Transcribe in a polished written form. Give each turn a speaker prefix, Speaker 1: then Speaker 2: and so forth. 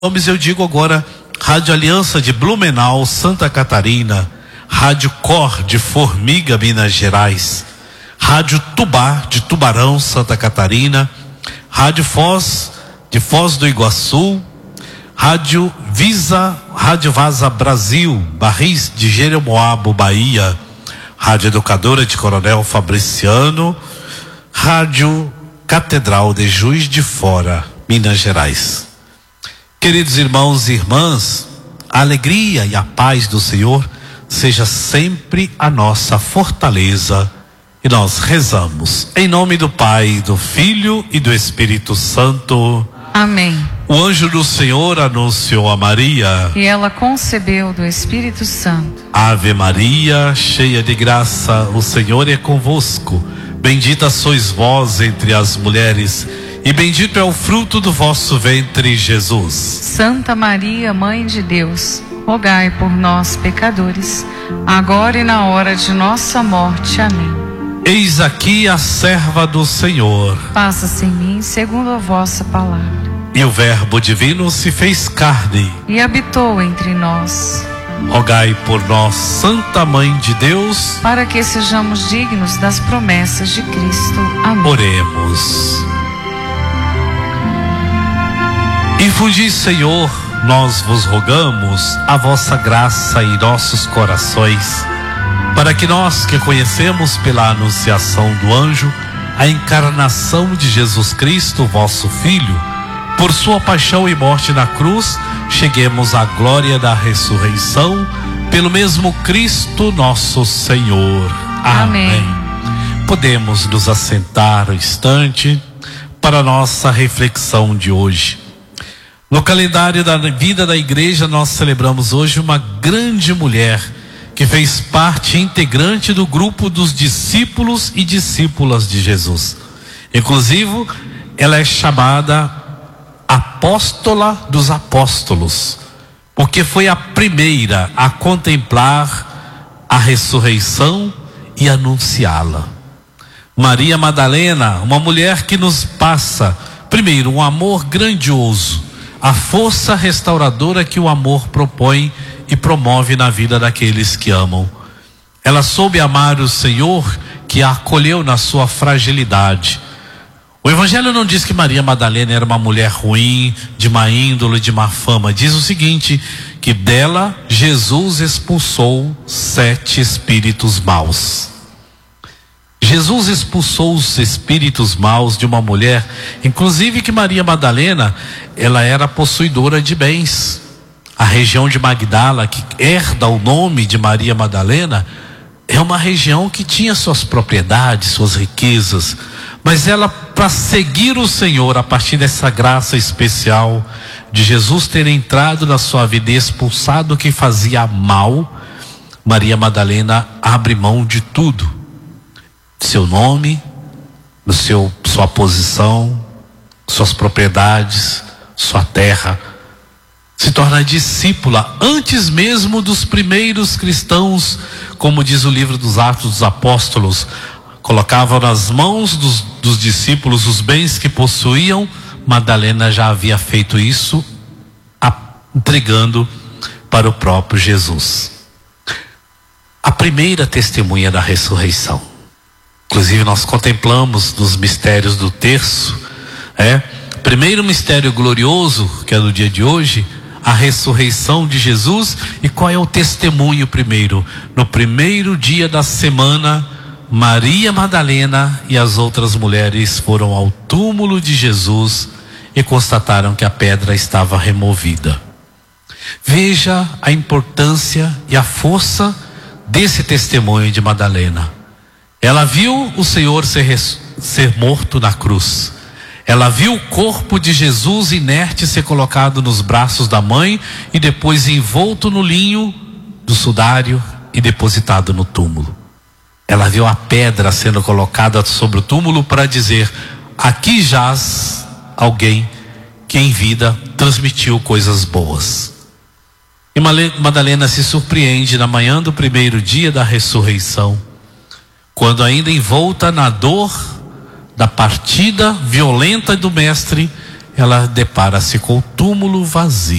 Speaker 1: Nomes eu digo agora: Rádio Aliança de Blumenau, Santa Catarina, Rádio Cor de Formiga, Minas Gerais, Rádio Tubá de Tubarão, Santa Catarina, Rádio Foz de Foz do Iguaçu, Rádio Vaza Brasil, Barris de Jeremoabo, Bahia, Rádio Educadora de Coronel Fabriciano, Rádio Catedral de Juiz de Fora, Minas Gerais. Queridos irmãos e irmãs, a alegria e a paz do Senhor seja sempre a nossa fortaleza. E nós rezamos em nome do Pai, do Filho e do Espírito Santo.
Speaker 2: Amém.
Speaker 1: O anjo do Senhor anunciou a Maria,
Speaker 2: e ela concebeu do Espírito Santo.
Speaker 1: Ave Maria, cheia de graça, o Senhor é convosco. Bendita sois vós entre as mulheres, e bendito é o fruto do vosso ventre, Jesus.
Speaker 2: Santa Maria, Mãe de Deus, rogai por nós, pecadores, agora e na hora de nossa morte. Amém.
Speaker 1: Eis aqui a serva do Senhor.
Speaker 2: Faça-se em mim segundo a vossa palavra.
Speaker 1: E o Verbo divino se fez carne
Speaker 2: e habitou entre nós.
Speaker 1: Rogai por nós, Santa Mãe de Deus,
Speaker 2: para que sejamos dignos das promessas de Cristo. Amém.
Speaker 1: Oremos. Infundi, Senhor, nós vos rogamos a vossa graça em nossos corações, para que nós que conhecemos pela anunciação do anjo a encarnação de Jesus Cristo, vosso Filho, por sua paixão e morte na cruz, cheguemos à glória da ressurreição, pelo mesmo Cristo nosso Senhor. Amém. Podemos nos assentar um instante para a nossa reflexão de hoje. No calendário da vida da igreja, nós celebramos hoje uma grande mulher que fez parte integrante do grupo dos discípulos e discípulas de Jesus. Inclusive, ela é chamada apóstola dos apóstolos, porque foi a primeira a contemplar a ressurreição e anunciá-la. Maria Madalena, uma mulher que nos passa, primeiro, um amor grandioso, a força restauradora que o amor propõe e promove na vida daqueles que amam. Ela soube amar o Senhor, que a acolheu na sua fragilidade. O Evangelho não diz que Maria Madalena era uma mulher ruim, de má índole, de má fama. Diz o seguinte, que dela Jesus expulsou 7 espíritos maus. Jesus expulsou os espíritos maus de uma mulher, inclusive que Maria Madalena, ela era possuidora de bens. A região de Magdala, que herda o nome de Maria Madalena, é uma região que tinha suas propriedades, suas riquezas, mas ela, para seguir o Senhor, a partir dessa graça especial de Jesus ter entrado na sua vida e expulsado o que fazia mal, Maria Madalena abre mão de tudo. Seu nome, sua posição, suas propriedades, sua terra, se torna discípula antes mesmo dos primeiros cristãos, como diz o livro dos Atos dos Apóstolos, colocavam nas mãos dos discípulos os bens que possuíam. Madalena já havia feito isso, entregando para o próprio Jesus. A primeira testemunha da ressurreição. Inclusive nós contemplamos nos mistérios do terço, primeiro mistério glorioso, que é do dia de hoje, a ressurreição de Jesus. E qual é o testemunho primeiro? No primeiro dia da semana, Maria Madalena e as outras mulheres foram ao túmulo de Jesus e constataram que a pedra estava removida. Veja a importância e a força desse testemunho de Madalena. Ela viu o Senhor ser morto na cruz. Ela viu o corpo de Jesus inerte ser colocado nos braços da mãe e depois envolto no linho do sudário e depositado no túmulo. Ela viu a pedra sendo colocada sobre o túmulo para dizer: aqui jaz alguém que em vida transmitiu coisas boas. E Madalena se surpreende na manhã do primeiro dia da ressurreição, quando ainda envolta na dor da partida violenta do mestre, ela depara-se com o túmulo vazio.